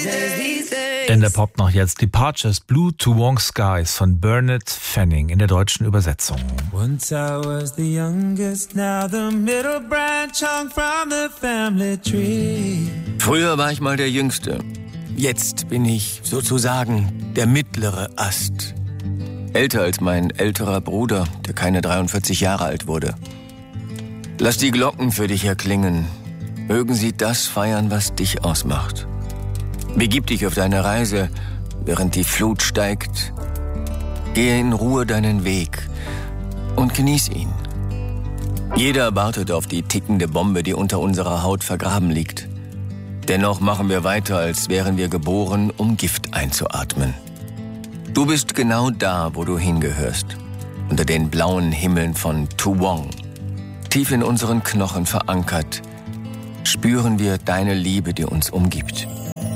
In der Pop noch jetzt Departures, Blue to Wong Skies von Bernard Fanning in der deutschen Übersetzung. Once I was the youngest, now the middle branch hung from the family tree. Früher war ich mal der Jüngste. Jetzt bin ich sozusagen der mittlere Ast. Älter als mein älterer Bruder, der keine 43 Jahre alt wurde. Lass die Glocken für dich erklingen. Mögen sie das feiern, was dich ausmacht. Begib dich auf deine Reise, während die Flut steigt. Gehe in Ruhe deinen Weg und genieß ihn. Jeder wartet auf die tickende Bombe, die unter unserer Haut vergraben liegt. Dennoch machen wir weiter, als wären wir geboren, um Gift einzuatmen. Du bist genau da, wo du hingehörst. Unter den blauen Himmeln von Toowong. Tief in unseren Knochen verankert, spüren wir deine Liebe, die uns umgibt.